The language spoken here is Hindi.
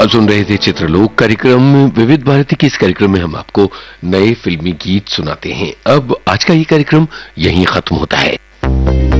आप सुन रहे थे चित्रलोक कार्यक्रम विविध भारती के। इस कार्यक्रम में हम आपको नए फिल्मी गीत सुनाते हैं। अब आज का ये कार्यक्रम यहीं खत्म होता है।